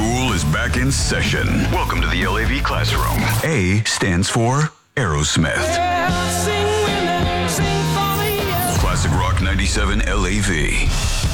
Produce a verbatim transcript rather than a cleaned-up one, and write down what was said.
School is back in session. Welcome to the L A V Classroom. A stands for Aerosmith. Yeah, sing with me, sing for me, yeah. Classic Rock ninety-seven L A V.